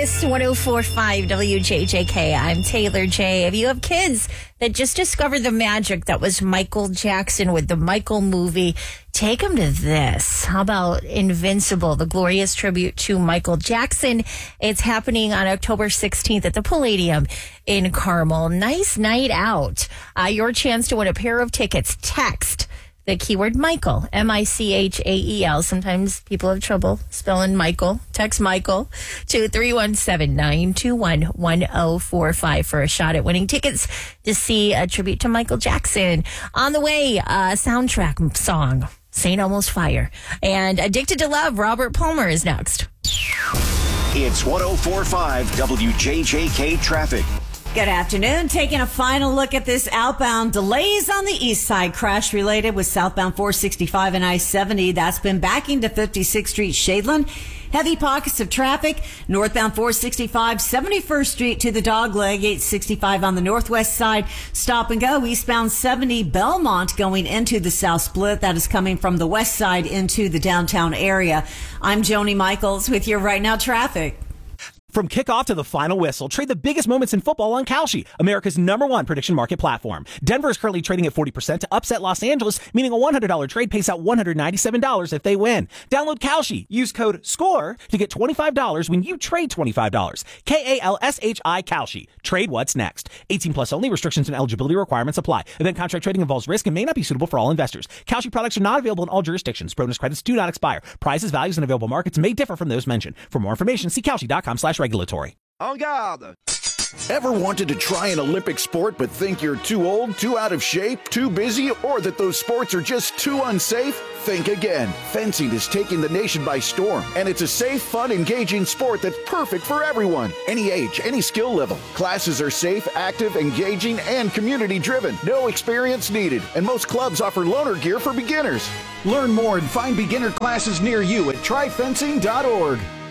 Kiss 104.5 WJJK. I'm Taylor J. If you have kids that just discovered the magic that was Michael Jackson with the Michael movie, take them to this. How about Invincible, the glorious tribute to Michael Jackson? It's happening on October 16th at the Palladium in Carmel. Nice night out. Your chance to win a pair of tickets. Text the keyword Michael, Michael. Sometimes people have trouble spelling Michael. Text Michael to 317-921-1045 for a shot at winning tickets to see a tribute to Michael Jackson. On the way, soundtrack song, St. Elmo's Fire. And Addicted to Love, Robert Palmer is next. It's 104.5 WJJK traffic. Good afternoon. Taking a final look at this outbound delays on the east side. Crash related with southbound 465 and I-70. That's been backing to 56th Street, Shadeland. Heavy pockets of traffic. Northbound 465, 71st Street to the Dogleg, 865 on the northwest side. Stop and go. Eastbound 70 Belmont going into the South Split. That is coming from the west side into the downtown area. I'm Joni Michaels with your Right Now traffic. From kickoff to the final whistle, trade the biggest moments in football on Kalshi, America's #1 prediction market platform. Denver is currently trading at 40% to upset Los Angeles, meaning a $100 trade pays out $197 if they win. Download Kalshi. Use code SCORE to get $25 when you trade $25. KALSHI Kalshi. Trade what's next. 18 plus only. Restrictions and eligibility requirements apply. Event contract trading involves risk and may not be suitable for all investors. Kalshi products are not available in all jurisdictions. Bonus credits do not expire. Prices, values, and available markets may differ from those mentioned. For more information, see Kalshi.com/regulatory. En garde! Ever wanted to try an Olympic sport but think you're too old, too out of shape, too busy, or that those sports are just too unsafe? Think again. Fencing is taking the nation by storm, and it's a safe, fun, engaging sport that's perfect for everyone. Any age, any skill level. Classes are safe, active, engaging, and community-driven. No experience needed, and most clubs offer loaner gear for beginners. Learn more and find beginner classes near you at tryfencing.org.